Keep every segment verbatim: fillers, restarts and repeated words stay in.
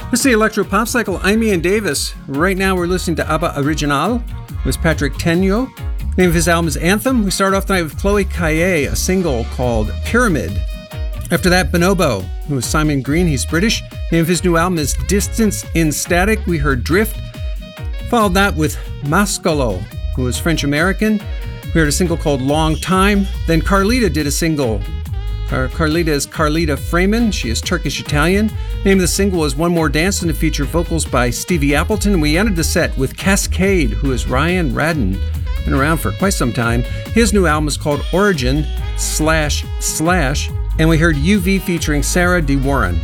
This is the Electro Pop Cycle. I'm Ian Davis. Right now we're listening to ABBA Original with Patrick Tenyo. The name of his album is Anthem. We start off tonight with Chloe Kaye, a single called Pyramid. After that, Bonobo, who is Simon Green. He's British. The name of his new album is Distance in Static. We heard Drift. Followed that with Mascolo, who is French-American. We heard a single called Long Time. Then Carlita did a single. Car- Carlita is Carlita Freeman. She is Turkish-Italian. The name of the single is One More Dance, and it featured vocals by Stevie Appleton. And we ended the set with Cascade, who is Ryan Radden. Been around for quite some time. His new album is called Origin slash slash. And we heard U V featuring Sarah D. Warren.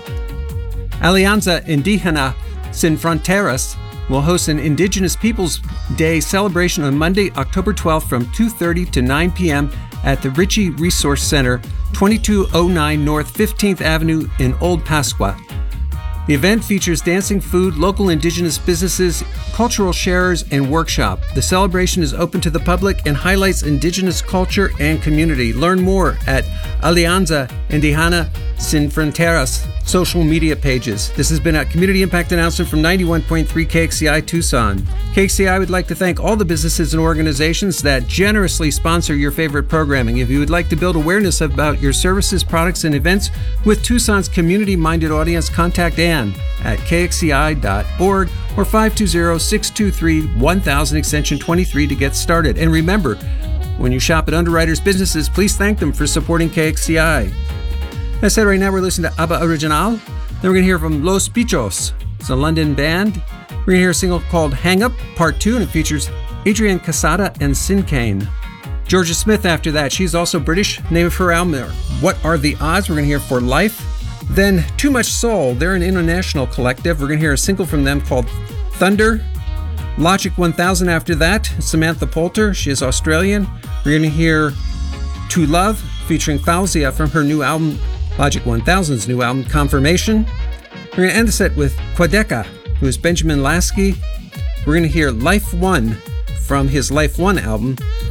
Alianza Indígena Sin Fronteras will host an Indigenous Peoples Day celebration on Monday, October twelfth from two thirty to nine p.m. at the Ritchie Resource Center, twenty-two oh nine North fifteenth Avenue in Old Pasqua. The event features dancing, food, local indigenous businesses, cultural sharers, and workshop. The celebration is open to the public and highlights indigenous culture and community. Learn more at Alianza Indígena Sin Fronteras social media pages. This has been a community impact announcement from ninety-one point three K X C I Tucson. K X C I would like to thank all the businesses and organizations that generously sponsor your favorite programming. If you would like to build awareness about your services, products, and events with Tucson's community-minded audience, contact Ann at K X C I dot org or five two zero, six two three, one thousand extension twenty-three to get started. And remember, when you shop at Underwriters Businesses, please thank them for supporting K X C I. As I said, right now we're listening to ABBA Original. Then we're going to hear from Los Pichos. It's a London band. We're going to hear a single called Hang Up, Part two, and it features Adrian Casada and Sinkane. Georgia Smith after that. She's also British. Name of her album, What Are the Odds? We're going to hear For Life. Then Too Much Soul. They're an international collective. We're going to hear a single from them called Thunder. Logic one thousand after that. Samantha Poulter. She is Australian. We're going to hear To Love featuring Fauzia from her new album, Logic one thousand's new album, Confirmation. We're going to end the set with Quadeca, who is Benjamin Lasky. We're going to hear Life One from his Life One album.